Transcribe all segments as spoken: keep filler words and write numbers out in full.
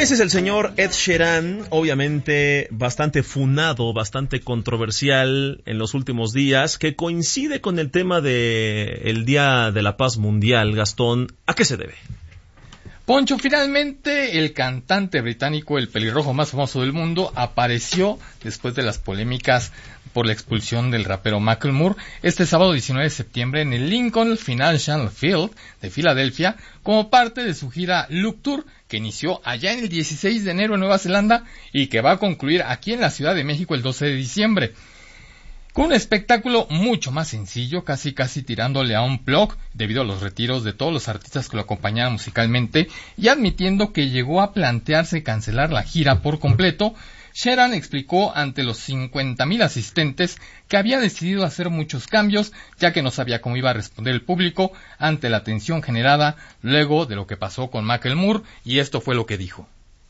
Ese es el señor Ed Sheeran, obviamente bastante funado, bastante controversial en los últimos días, que coincide con el tema de el Día de la Paz Mundial. Gastón, ¿a qué se debe? Poncho, finalmente el cantante británico, el pelirrojo más famoso del mundo, apareció después de las polémicas por la expulsión del rapero Macklemore este sábado diecinueve de septiembre en el Lincoln Financial Field de Filadelfia como parte de su gira Look Tour, que inició allá en el dieciséis de enero en Nueva Zelanda y que va a concluir aquí en la Ciudad de México el doce de diciembre. Con un espectáculo mucho más sencillo, casi casi tirándole a un blog, debido a los retiros de todos los artistas que lo acompañaban musicalmente, y admitiendo que llegó a plantearse cancelar la gira por completo, Sheeran explicó ante los cincuenta mil asistentes que había decidido hacer muchos cambios, ya que no sabía cómo iba a responder el público ante la tensión generada luego de lo que pasó con Macklemore, y esto fue lo que dijo.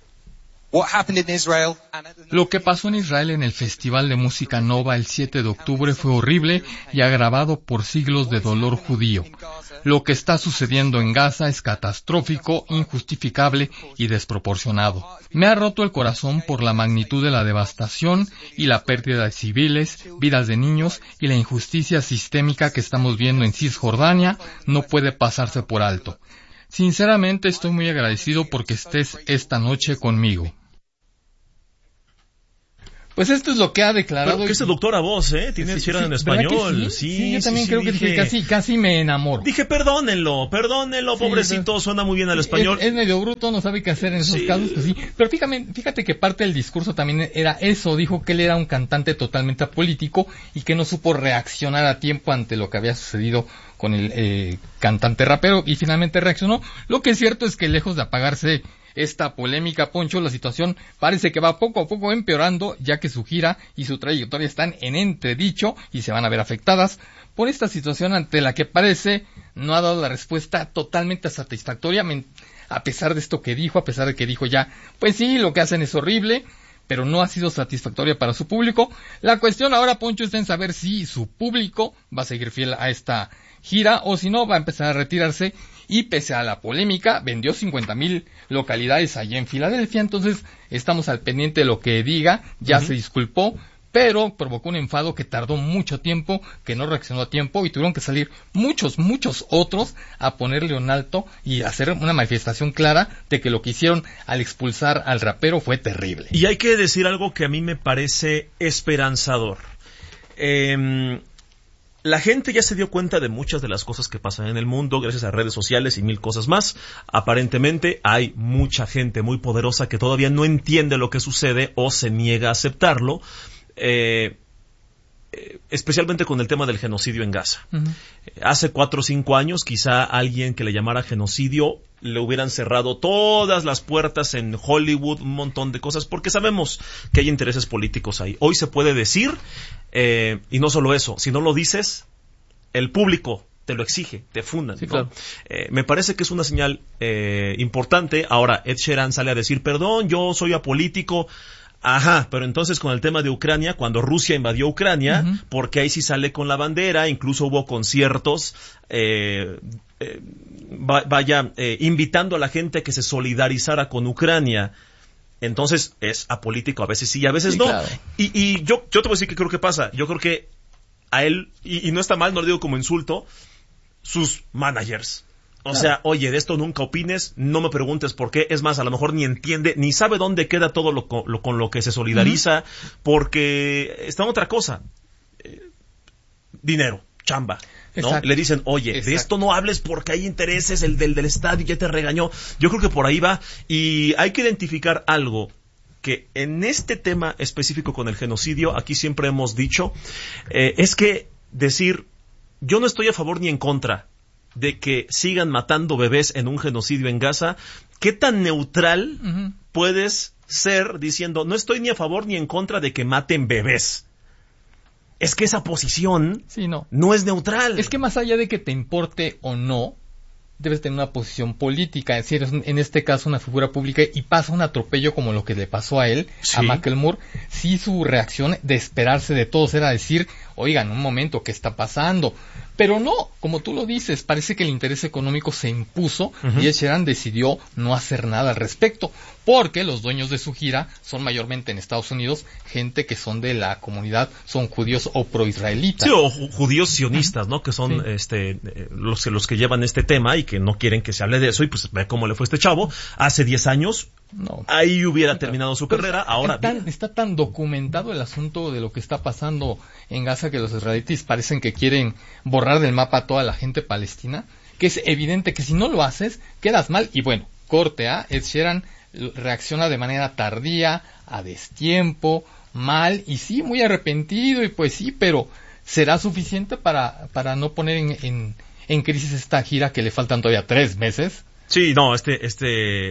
Lo que pasó en Israel en el Festival de Música Nova el siete de octubre fue horrible y agravado por siglos de dolor judío. Lo que está sucediendo en Gaza es catastrófico, injustificable y desproporcionado. Me ha roto el corazón por la magnitud de la devastación y la pérdida de civiles, vidas de niños y la injusticia sistémica que estamos viendo en Cisjordania no puede pasarse por alto. Sinceramente estoy muy agradecido porque estés esta noche conmigo. Pues esto es lo que ha declarado. Pero que es seductora voz, ¿eh? Tiene sí, Sheeran sí, en español. Sí, sí, sí, yo también sí, creo sí, que dije, dije, casi, casi me enamoro. Dije, perdónenlo, perdónenlo, Sí, pobrecito, pero, suena muy bien al español. Es, es medio bruto, no sabe qué hacer en esos Sí. casos, pues sí. Pero fíjate, fíjate que parte del discurso también era eso, dijo que él era un cantante totalmente apolítico y que no supo reaccionar a tiempo ante lo que había sucedido con el eh, cantante rapero, y finalmente reaccionó. Lo que es cierto es que lejos de apagarse esta polémica, Poncho, la situación parece que va poco a poco empeorando, ya que su gira y su trayectoria están en entredicho y se van a ver afectadas por esta situación ante la que parece no ha dado la respuesta totalmente satisfactoria, a pesar de esto que dijo, a pesar de que dijo ya, pues sí, lo que hacen es horrible, pero no ha sido satisfactoria para su público. La cuestión ahora, Poncho, está en saber si su público va a seguir fiel a esta gira o si no va a empezar a retirarse, y pese a la polémica vendió cincuenta mil localidades allá en Filadelfia. Entonces estamos al pendiente de lo que diga. Ya uh-huh. se disculpó, pero provocó un enfado que tardó mucho tiempo, que no reaccionó a tiempo, y tuvieron que salir muchos, muchos otros a ponerle un alto y hacer una manifestación clara de que lo que hicieron al expulsar al rapero fue terrible. Y hay que decir algo que a mí me parece esperanzador. Eh... La gente ya se dio cuenta de muchas de las cosas que pasan en el mundo gracias a redes sociales y mil cosas más. Aparentemente hay mucha gente muy poderosa que todavía no entiende lo que sucede o se niega a aceptarlo, eh, eh, especialmente con el tema del genocidio en Gaza. Uh-huh. Hace cuatro o cinco años quizá alguien que le llamara genocidio le hubieran cerrado todas las puertas en Hollywood, un montón de cosas, porque sabemos que hay intereses políticos ahí. Hoy se puede decir, eh, y no solo eso, si no lo dices, el público te lo exige, te fundan. Sí, ¿no? claro. eh, me parece que es una señal eh, importante. Ahora, Ed Sheeran sale a decir, perdón, yo soy apolítico. Ajá, pero entonces con el tema de Ucrania, cuando Rusia invadió Ucrania, uh-huh. porque ahí sí sale con la bandera, incluso hubo conciertos, eh, eh, va, vaya, eh, invitando a la gente a que se solidarizara con Ucrania. Entonces es apolítico, a veces sí y a veces sí, no. Claro. Y, y yo, yo te voy a decir que creo que pasa. Yo creo que a él, y, y no está mal, no lo digo como insulto, sus managers. O claro. sea, oye, de esto nunca opines, no me preguntes por qué. Es más, a lo mejor ni entiende, ni sabe dónde queda todo lo, lo con lo que se solidariza, uh-huh. porque está en otra cosa. Eh, dinero, chamba. ¿no? Le dicen, oye, Exacto. de esto no hables porque hay intereses, el del, del estadio ya te regañó. Yo creo que por ahí va. Y hay que identificar algo que en este tema específico con el genocidio, aquí siempre hemos dicho, eh, es que decir, yo no estoy a favor ni en contra de que sigan matando bebés en un genocidio en Gaza. ¿Qué tan neutral uh-huh. puedes ser diciendo, no estoy ni a favor ni en contra de que maten bebés? Es que esa posición sí, no. no es neutral. Es que más allá de que te importe o no, debes tener una posición política. Es decir, eres en este caso una figura pública y pasa un atropello como lo que le pasó a él, sí. a Macklemore. Sí, su reacción de esperarse de todos era decir, oigan, un momento, ¿qué está pasando? Pero no, como tú lo dices, parece que el interés económico se impuso uh-huh. y Ed Sheeran decidió no hacer nada al respecto, porque los dueños de su gira son mayormente en Estados Unidos gente que son de la comunidad, son judíos o proisraelitas. Sí, o ju- judíos sionistas, ¿no? Que son sí. este eh, los, los que llevan este tema y que no quieren que se hable de eso, y pues ve cómo le fue a este chavo. Hace diez años, no, ahí hubiera sí, terminado su carrera, ahora... Está, está tan documentado el asunto de lo que está pasando en Gaza que los israelíes parecen que quieren borrar del mapa a toda la gente palestina, que es evidente que si no lo haces, quedas mal. Y bueno, corte a, ¿eh? Ed Sheeran reacciona de manera tardía, a destiempo, mal, y sí, muy arrepentido, y pues sí, pero ¿será suficiente para, para no poner en, en, en crisis esta gira que le faltan todavía tres meses? Sí, no, este, este,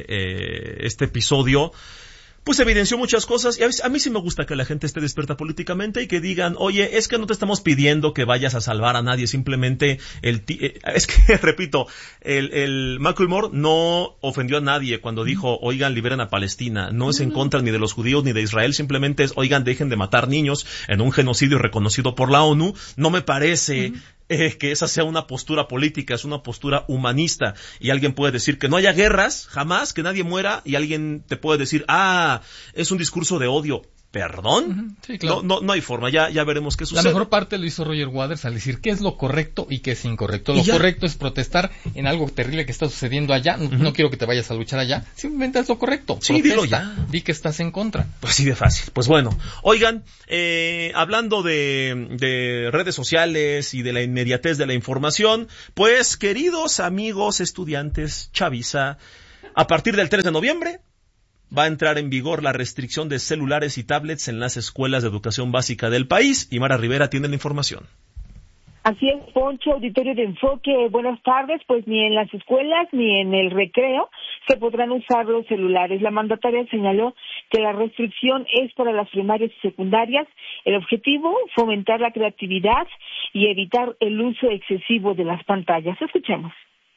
eh, este episodio, pues evidenció muchas cosas, y a mí, a mí sí me gusta que la gente esté despierta políticamente y que digan, oye, es que no te estamos pidiendo que vayas a salvar a nadie, simplemente el ti- eh, es que, repito, el, el Macklemore no ofendió a nadie cuando dijo, oigan, liberen a Palestina, no es en contra ni de los judíos ni de Israel, simplemente es, oigan, dejen de matar niños en un genocidio reconocido por la ONU. No me parece... Uh-huh. Eh, que esa sea una postura política, es una postura humanista, y alguien puede decir que no haya guerras, jamás, que nadie muera, y alguien te puede decir, ah, es un discurso de odio. ¿Perdón? Uh-huh. Sí, claro. No, no, no hay forma, ya, ya veremos qué sucede. La mejor parte lo hizo Roger Waters al decir qué es lo correcto y qué es incorrecto. Lo correcto es protestar en algo terrible que está sucediendo allá. Uh-huh. No quiero que te vayas a luchar allá. Simplemente es lo correcto. Sí, protesta, dilo ya. Di que estás en contra. Pues sí, de fácil. Pues bueno, oigan, eh, hablando de, de redes sociales y de la inmediatez de la información, pues queridos amigos estudiantes chaviza, a partir del tres de noviembre, va a entrar en vigor la restricción de celulares y tablets en las escuelas de educación básica del país, y Mara Rivera tiene la información. Así es, Poncho, auditorio de Enfoque, buenas tardes. Pues ni en las escuelas ni en el recreo se podrán usar los celulares. La mandataria señaló que la restricción es para las primarias y secundarias. El objetivo, fomentar la creatividad y evitar el uso excesivo de las pantallas. Escuchemos.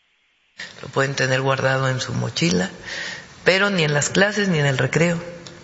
Lo pueden tener guardado en su mochila, pero ni en las clases ni en el recreo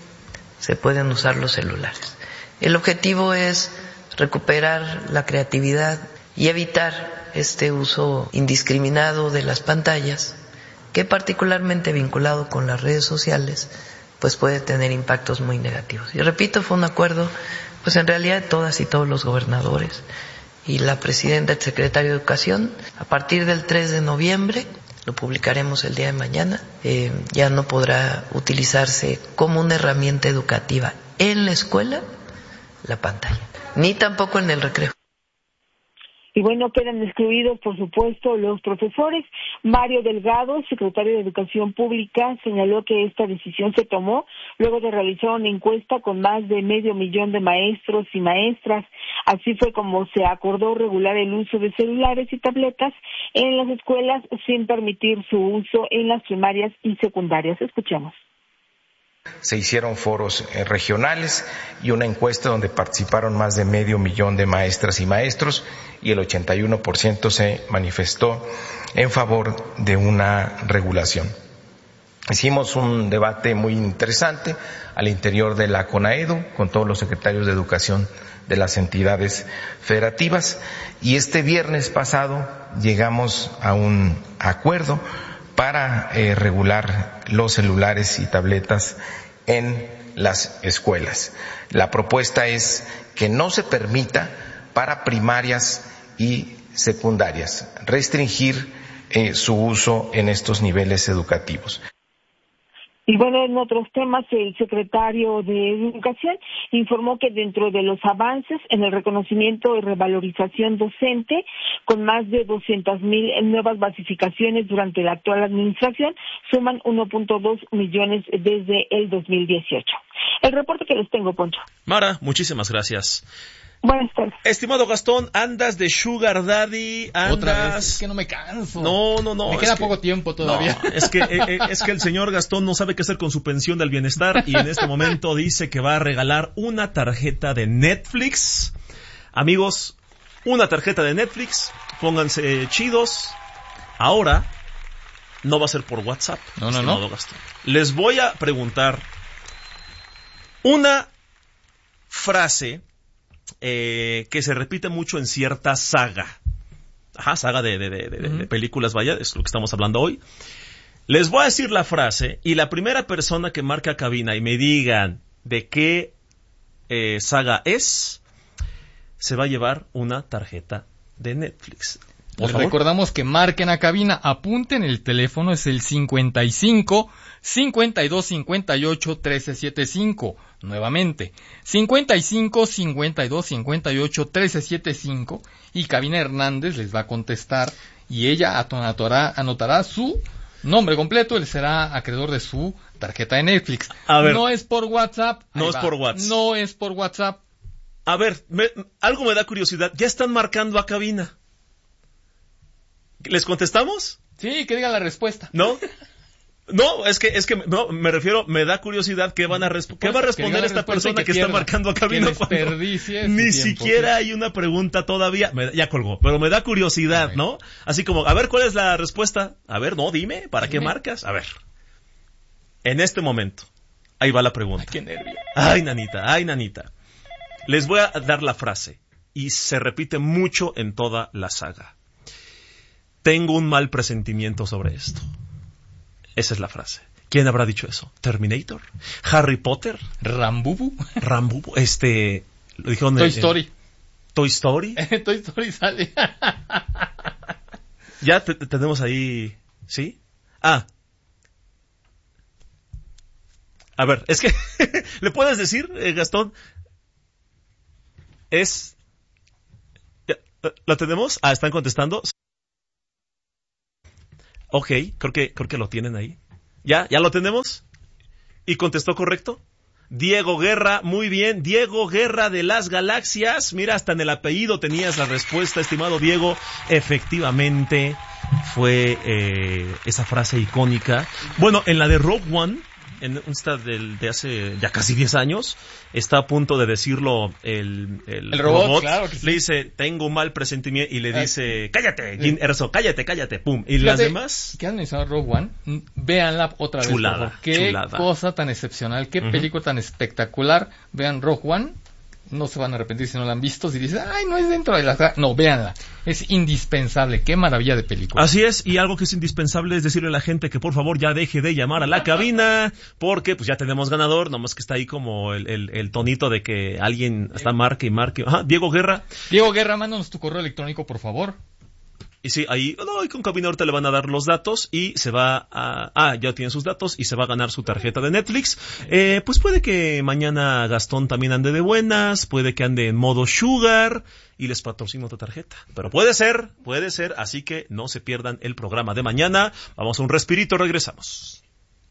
se pueden usar los celulares. El objetivo es recuperar la creatividad y evitar este uso indiscriminado de las pantallas, que particularmente vinculado con las redes sociales, pues puede tener impactos muy negativos. Y repito, fue un acuerdo, pues en realidad de todas y todos los gobernadores y la presidenta, el secretario de Educación. A partir del tres de noviembre, lo publicaremos el día de mañana, eh, ya no podrá utilizarse como una herramienta educativa en la escuela la pantalla, ni tampoco en el recreo. Y bueno, quedan excluidos, por supuesto, los profesores. Mario Delgado, secretario de Educación Pública, señaló que esta decisión se tomó luego de realizar una encuesta con más de medio millón de maestros y maestras. Así fue como se acordó regular el uso de celulares y tabletas en las escuelas sin permitir su uso en las primarias y secundarias. Escuchemos. Se hicieron foros eh, regionales y una encuesta donde participaron más de medio millón de maestras y maestros, y el ochenta y uno por ciento se manifestó en favor de una regulación. Hicimos un debate muy interesante al interior de la CONAEDU con todos los secretarios de educación de las entidades federativas, y este viernes pasado llegamos a un acuerdo para eh, regular los celulares y tabletas en las escuelas. La propuesta es que no se permita para primarias y secundarias restringir eh, su uso en estos niveles educativos. Y bueno, en otros temas, el secretario de Educación informó que dentro de los avances en el reconocimiento y revalorización docente, con más de doscientas mil nuevas basificaciones durante la actual administración, suman uno punto dos millones desde el dos mil dieciocho. El reporte que les tengo, Poncho. Mara, muchísimas gracias. Buenas tardes. Estimado Gastón, andas de Sugar Daddy, andas... Otra vez, es que no me canso. No, no, no. Me queda que... poco tiempo todavía. No, es que eh, es que el señor Gastón no sabe qué hacer con su pensión del bienestar, y en este momento dice que va a regalar una tarjeta de Netflix. Amigos, una tarjeta de Netflix, pónganse chidos. Ahora no va a ser por WhatsApp. No, no, no. Gastón. Les voy a preguntar una frase Eh, que se repite mucho en cierta saga. Ajá, saga de, de, de, de, uh-huh. de películas, vaya, es lo que estamos hablando hoy. Les voy a decir la frase y la primera persona que marque a cabina y me digan de qué eh, saga es, se va a llevar una tarjeta de Netflix. Por favor. Recordamos que marquen a cabina, apunten, el teléfono es el cincuenta y cinco, cincuenta y dos, cincuenta y ocho, trece setenta y cinco. Nuevamente, cincuenta y cinco, cincuenta y dos, cincuenta y ocho, trece setenta y cinco, y Cabina Hernández les va a contestar y ella anotará, anotará su nombre completo, él será acreedor de su tarjeta de Netflix. A ver, no es por WhatsApp. No es va. por WhatsApp. No es por WhatsApp. A ver, me, algo me da curiosidad. Ya están marcando a cabina. ¿Les contestamos? Sí, que digan la respuesta. ¿No? No, es que, es que, no, me refiero, me da curiosidad qué van a resp- qué va a responder esta persona que, que pierda, está marcando a cabina cuando ni siquiera hay una pregunta todavía. Me, ya colgó, pero me da curiosidad, okay. ¿no? Así como, a ver, ¿cuál es la respuesta? A ver, no, dime, ¿para dime. qué marcas? A ver. En este momento, ahí va la pregunta. Ay, qué nervio. Ay, nanita, ay, nanita. Les voy a dar la frase y se repite mucho en toda la saga. Tengo un mal presentimiento sobre esto. Esa es la frase. ¿Quién habrá dicho eso? ¿Terminator? ¿Harry Potter? ¿Rambubu? ¿Rambubu? Este... Lo dijeron Toy en, Story. En, ¿Toy Story? Toy Story sale. Ya te, te tenemos ahí... ¿Sí? Ah. A ver, es que... ¿Le puedes decir, eh, Gastón? Es... ¿Lo tenemos? Ah, ¿están contestando? Ok, creo que, creo que lo tienen ahí. ¿Ya? ¿Ya lo tenemos? ¿Y contestó correcto? Diego Guerra, muy bien. Diego Guerra de las Galaxias. Mira, hasta en el apellido tenías la respuesta, estimado Diego. Efectivamente, fue eh, esa frase icónica. Bueno, en la de Rogue One, en esta del, de hace ya casi diez años, está a punto de decirlo el, el, el robot, robot. Claro que sí. Le dice, tengo un mal presentimiento, y le dice, cállate, Jyn sí. Erso, cállate, cállate, pum. Y Fíjate, las demás... ¿Qué han mencionado Rogue One? Véanla otra vez. Chulada, Qué chulada. cosa tan excepcional, qué uh-huh. película tan espectacular. Vean Rogue One. No se van a arrepentir si no la han visto, si dicen, ay, no es dentro de la... No, véanla. Es indispensable. Qué maravilla de película. Así es, y algo que es indispensable es decirle a la gente que por favor ya deje de llamar a la cabina, porque pues ya tenemos ganador, nomás que está ahí como el, el, el tonito de que alguien está marque y marque. Ajá, Diego Guerra. Diego Guerra, mándanos tu correo electrónico, por favor. Y sí, ahí, no, y con cabina ahorita le van a dar los datos y se va a, ah, ya tiene sus datos y se va a ganar su tarjeta de Netflix. Eh, pues puede que mañana Gastón también ande de buenas, puede que ande en modo sugar y les patrocino otra tarjeta. Pero puede ser, puede ser, así que no se pierdan el programa de mañana. Vamos a un respirito, regresamos.